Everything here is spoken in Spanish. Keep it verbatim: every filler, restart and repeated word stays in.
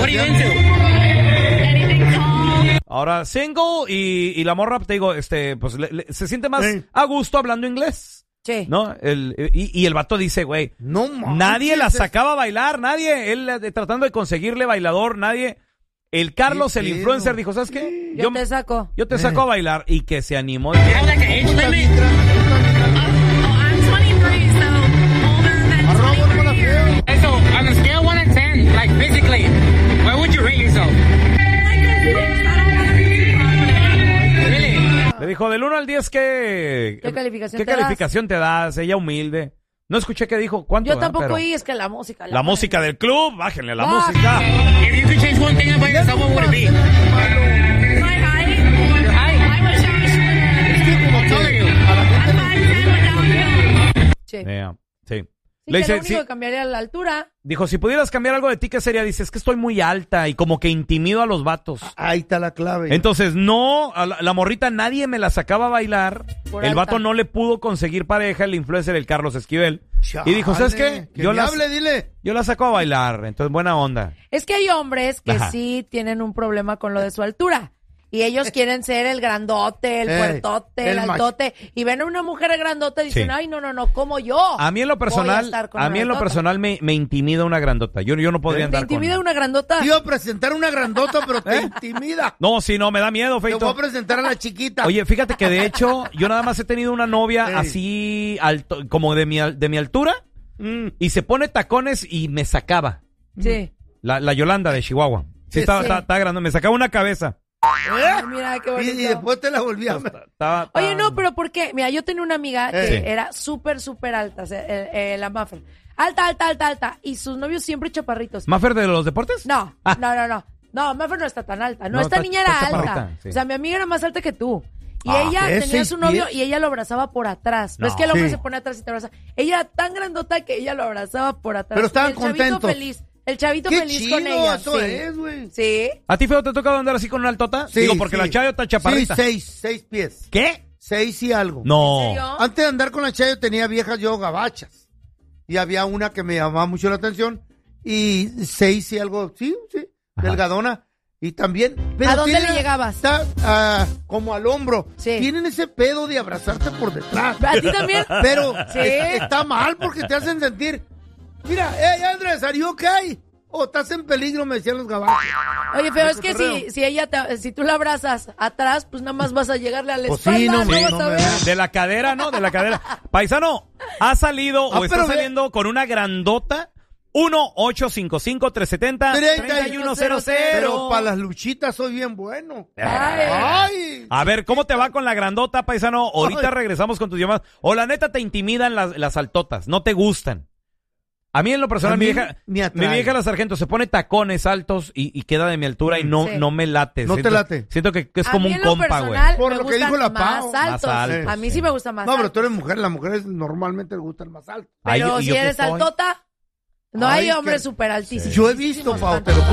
are you into? Ahora, single y, y la morra, te digo, este, pues le, le, se siente más Sí. a gusto hablando inglés. Sí. ¿No? El, y, y el vato dice, güey, No manches, nadie la es- sacaba a bailar, nadie, él eh, tratando de conseguirle bailador, nadie. El Carlos, ¿Qué el pedo? influencer, dijo, ¿sabes qué? Yo te saco. yo te saco a bailar y que se animó. You have like an age limit? Arroba, no la feo. And so, on a scale one to ten, like physically, where would you rate yourself? Really? Le dijo, del uno al diez, ¿qué, ¿Qué calificación ¿qué te das? calificación te das? Ella humilde. No escuché qué dijo, ¿cuánto? Yo da? tampoco Pero oí, es que la música. la música del club, bájenle la Ah. música. If you could change one thing about yourself, what would it be? Your height? Es que como How tall are que you? a la gente le Sí. Yeah, sí. Sí, Le que dice, lo único sí. que cambiaría la altura. Dijo, si pudieras cambiar algo de ti, ¿qué sería? Dice, es que estoy muy alta y como que intimido a los vatos. Ahí está la clave. Entonces, no, a la, la morrita nadie me la sacaba a bailar. Por El alta. vato no le pudo conseguir pareja, el influencer, el Carlos Esquivel. Chale, Y dijo, ¿sabes qué? Que Yo me las, hable, dile. yo la saco a bailar. Entonces, buena onda. Es que hay hombres que Ajá. sí tienen un problema con lo de su altura. Y ellos quieren ser el grandote, el Ey, puertote, el, el macho. altote. Y ven a una mujer grandota y dicen, Sí. ay, no, no, no, como yo. A mí en lo voy a personal, estar con a una mí en lo grandota. personal me, me intimida una grandota. Yo, yo no podría ¿Te andar intimida con... una grandota? Te iba a presentar una grandota, pero te intimida. No, sí, no, me da miedo, Te voy Feito. a presentar a la chiquita. Oye, fíjate que de hecho, yo nada más he tenido una novia Ey. así, alto, como de mi, al- de mi altura, Mm. y se pone tacones y me sacaba. Sí. La, la Yolanda de Chihuahua. Sí, Sí, estaba, sí. estaba, estaba grande, me sacaba una cabeza. Ay, mira, qué Y, bonito. y después te la volví a... Estaba- estaba- Oye, no, pero ¿por qué? Mira, yo tenía una amiga que Sí. era súper, súper alta, o sea, eh, eh, la Maffer. Alta, alta, alta, alta. Y sus novios siempre chaparritos. ¿Maffer de los deportes? No, Ah. no, no, no. No, Maffer no está tan alta. No, No, esta está- niña está era alta. chaparrita, sí. O sea, mi amiga era más alta que tú. Y Ah, ella ¿qué? tenía ¿Seis su novio pies? y ella lo abrazaba por atrás. ¿Ves No. que el hombre Sí. se pone atrás y te abraza? Ella era tan grandota que ella lo abrazaba por atrás. Pero estaban Y el chavito contentos. feliz. El chavito Qué feliz chido con ella. eso sí. es, güey. Sí. ¿A ti, Feo, te ha tocado andar así con una altota? Sí, Digo, porque sí. la Chayo está chaparrita. Sí, seis, seis pies. ¿Qué? Seis y algo. No. ¿En serio? Antes de andar con la Chayo tenía viejas yo gabachas. Y había una que me llamaba mucho la atención. Y seis y algo, sí, sí, Ajá. delgadona. Y también... pero ¿A dónde tiene- le llegabas? Está ah, como al hombro. Sí. Tienen ese pedo de abrazarte por detrás. ¿A ti también? Pero Sí. es- está mal porque te hacen sentir... Mira, hey Andrés, ¿are you okay? O estás en peligro, me decían los gabachos. Oye, pero De es que cotorreo. si, si ella te- si tú la abrazas atrás, pues nada más vas a llegarle a la Pues espalda, sí, no, no sí, vas no a me ver. da. De la cadera, ¿no? De la cadera. Paisano, ¿ha salido Ah, o está pero ve- saliendo con una grandota? uno ocho cinco cinco, tres siete cero, tres uno cero Pero cero. para las luchitas soy bien bueno. Ay. Ay. A ver, ¿cómo te va con la grandota, paisano? Ahorita Ay. regresamos con tus llamadas. O la neta te intimidan las, las altotas, no te gustan. A mí en lo personal, A mi mí vieja, me mi atrae. vieja la sargento se pone tacones altos y, y queda de mi altura y no, Sí. no me late. No te Siento- late. Siento que, que es A como mí un en lo compa, güey. personal Por me lo que gustan dijo la más Pau. altos. Más altos, A mí sí. sí me gusta más No, pero altos. tú eres mujer, las mujeres normalmente les gustan más alto. Ay, Pero yo- y si yo que eres soy- altota, no Ay, hay hombres que- súper altísimos. Yo he visto, Pau, te lo